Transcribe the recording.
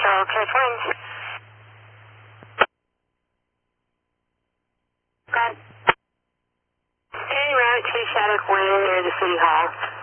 Okay, twins. Go ahead. En route to Shattuck Way near the City Hall.